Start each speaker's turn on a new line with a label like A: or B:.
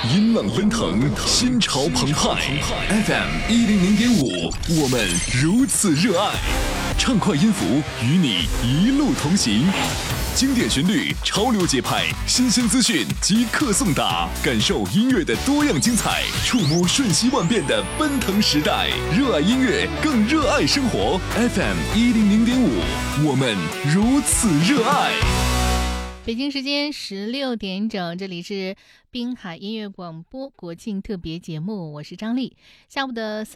A: 音浪奔腾，心潮澎湃。FM100.5，我们如此热爱。畅快音符与你一路同行，经典旋律，潮流节拍，新鲜资讯即刻送达，感受音乐的多样精彩，触摸瞬息万变的奔腾时代。热爱音乐，更热爱生活。FM100.5，我们如此热爱。
B: 北京时间16点整，这里是滨海音乐广播国庆特别节目，我是张丽。下午的